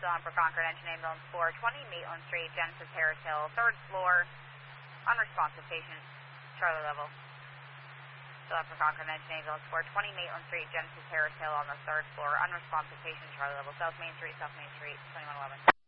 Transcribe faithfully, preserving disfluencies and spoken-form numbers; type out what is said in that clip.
still on for Concord, engine ambulance four twenty, Maitland Street, Genesis Harris Hill, third floor, unresponsive patient, Charlie level. Still on for Concord, engine ambulance four twenty, Maitland Street, Genesis Harris Hill on the third floor, unresponsive patient, Charlie level, South Main Street, South Main Street, twenty-one eleven.